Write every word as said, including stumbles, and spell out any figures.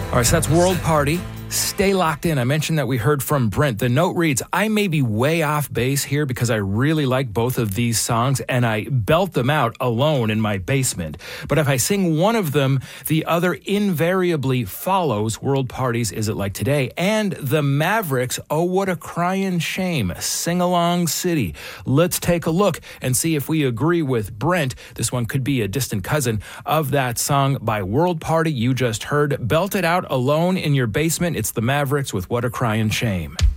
All right, so that's World Party. Stay locked in. I mentioned that we heard from Brent. The note reads, I may be way off base here because I really like both of these songs and I belt them out alone in my basement. But if I sing one of them, the other invariably follows. World Party's Is It Like Today and the Mavericks, Oh What a Crying Shame, Sing Along City. Let's take a look and see if we agree with Brent. This one could be a distant cousin of that song by World Party you just heard. Belt it out alone in your basement. It's the Mavericks with What a Crying Shame.